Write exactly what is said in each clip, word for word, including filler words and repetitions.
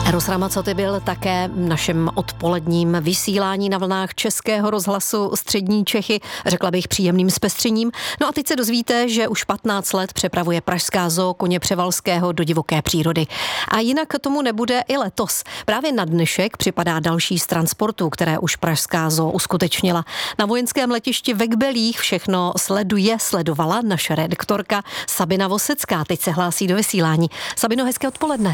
Eros Ramazzotti byl také v našem odpoledním vysílání na vlnách Českého rozhlasu Střední Čechy, řekla bych příjemným zpestřením. No a teď se dozvíte, že už patnáct let přepravuje pražská zoo koně Převalského do divoké přírody. A jinak tomu nebude i letos. Právě na dnešek připadá další z transportů, které už pražská zoo uskutečnila. Na vojenském letišti ve Kbelích všechno sleduje, sledovala naše redaktorka Sabina Vosecká. Teď se hlásí do vysílání. Sabino, hezké odpoledne.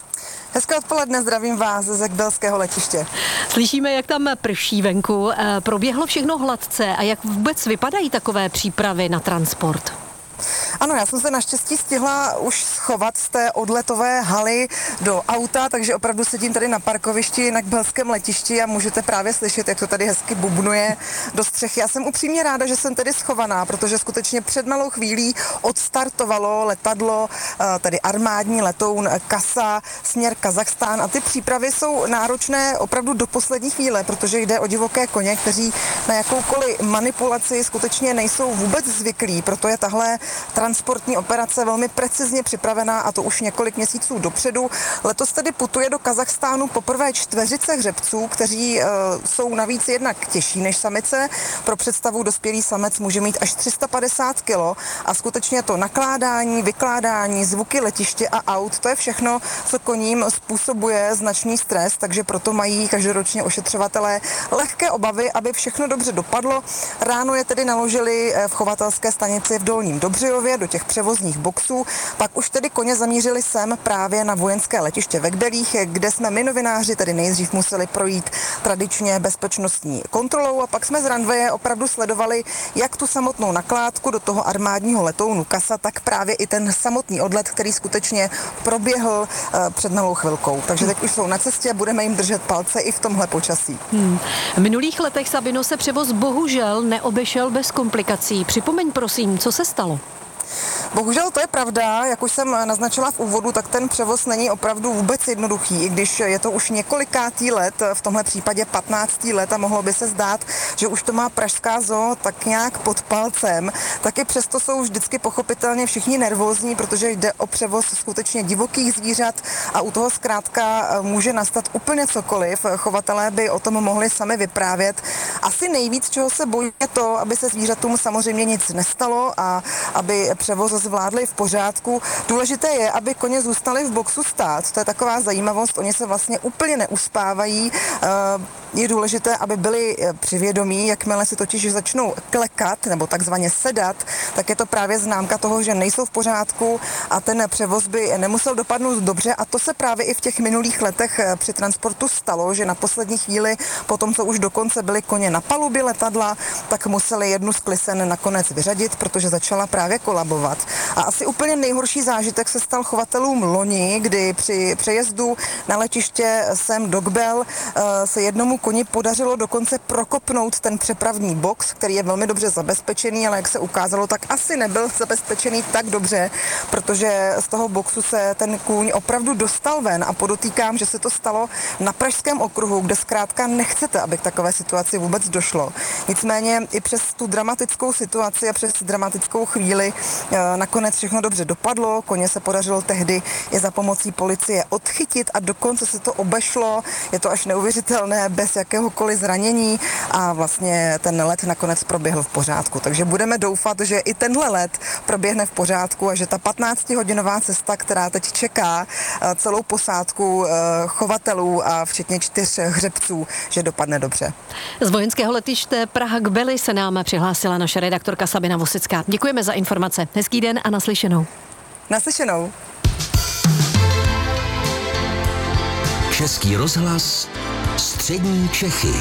Hezké odpoledne, zdravím vás ze Kbelského letiště. Slyšíme, jak tam prší venku. Proběhlo všechno hladce a jak vůbec vypadají takové přípravy na transport? Ano, já jsem se naštěstí stihla už schovat z té odletové haly do auta, takže opravdu sedím tady na parkovišti na Kbelském letišti a můžete právě slyšet, jak to tady hezky bubnuje do střechy. Já jsem upřímně ráda, že jsem tady schovaná, protože skutečně před malou chvílí odstartovalo letadlo, tedy armádní letoun Kasa, směr Kazachstán, a ty přípravy jsou náročné opravdu do poslední chvíle, protože jde o divoké koně, kteří na jakoukoliv manipulaci skutečně nejsou vůbec zvyklí, proto je tahle transportní operace velmi precizně připravená, a to už několik měsíců dopředu. Letos tedy putuje do Kazachstánu poprvé čtveřice hřebců, kteří e, jsou navíc jednak těžší než samice. Pro představu, dospělý samec může mít až tři sta padesát kilo a skutečně to nakládání, vykládání, zvuky letiště a aut, to je všechno, co koním způsobuje značný stres, takže proto mají každoročně ošetřovatelé lehké obavy, aby všechno dobře dopadlo. Ráno je tedy naložili v chovatelské stanici v Dolním Dobřejově do těch převozních boxů, pak už tedy koně zamířili sem právě na vojenské letiště ve Kbelích, kde jsme my novináři tedy nejdřív museli projít tradičně bezpečnostní kontrolou a pak jsme z ranveje opravdu sledovali jak tu samotnou nakládku do toho armádního letounu Kasa, tak právě i ten samotný odlet, který skutečně proběhl uh, před malou chvilkou. Takže teď už jsou na cestě, budeme jim držet palce i v tomhle počasí. Hmm. V minulých letech, Sabino, se převoz bohužel neobešel bez komplikací. Připomeň prosím, co se stalo? Bohužel to je pravda, jak už jsem naznačila v úvodu, tak ten převoz není opravdu vůbec jednoduchý, i když je to už několikátý let, v tomhle případě patnáctý let, a mohlo by se zdát, že už to má pražská zoo tak nějak pod palcem, taky přesto jsou vždycky pochopitelně všichni nervózní, protože jde o převoz skutečně divokých zvířat a u toho zkrátka může nastat úplně cokoliv. Chovatelé by o tom mohli sami vyprávět. Asi nejvíc, čeho se bojí, je to, aby se zvířatům samozřejmě nic nestalo a aby převoz zvládli v pořádku. Důležité je, aby koně zůstaly v boxu stát. To je taková zajímavost, oni se vlastně úplně neuspávají. Je důležité, aby byli při vědomí, jakmile si totiž začnou klekat nebo takzvaně sedat, tak je to právě známka toho, že nejsou v pořádku a ten převoz by nemusel dopadnout dobře, a to se právě i v těch minulých letech při transportu stalo, že na poslední chvíli, po tom, co už dokonce byli koně na palubě letadla, tak museli jednu z klisen nakonec vyřadit, protože začala právě kolabovat. A asi úplně nejhorší zážitek se stal chovatelům loni, kdy při přejezdu na letiště sem do Kbel se jednomu koni podařilo dokonce prokopnout ten přepravní box, který je velmi dobře zabezpečený, ale jak se ukázalo, tak asi nebyl zabezpečený tak dobře, protože z toho boxu se ten kůň opravdu dostal ven, a podotýkám, že se to stalo na Pražském okruhu, kde zkrátka nechcete, aby k takové situaci vůbec došlo. Nicméně i přes tu dramatickou situaci a přes dramatickou chvíli nakonec všechno dobře dopadlo, koně se podařilo tehdy i za pomocí policie odchytit a dokonce se to obešlo, je to až neuvěřitelné, bez jakéhokoliv zranění, a vlastně ten let nakonec proběhl v pořádku. Takže budeme doufat, že i tenhle let proběhne v pořádku a že ta patnáctihodinová cesta, která teď čeká celou posádku chovatelů a včetně čtyř hřebců, že dopadne dobře. Z vojenského letiště Praha Kbely se nám přihlásila naše redaktorka Sabina Vosecká. Děkujeme za informace. Hezký den a naslyšenou. Naslyšenou. Český rozhlas Střední Čechy.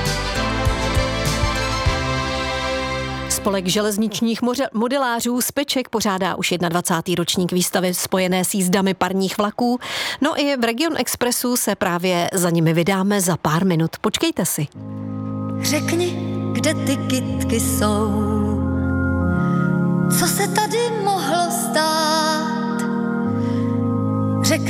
Spolek železničních modelářů Speček pořádá už dvacátý ročník výstavy spojené s jízdami parních vlaků. No i v Region Expressu se právě za nimi vydáme za pár minut. Počkejte si. Řekni, kde ty kytky jsou, co se tady mohlo stát?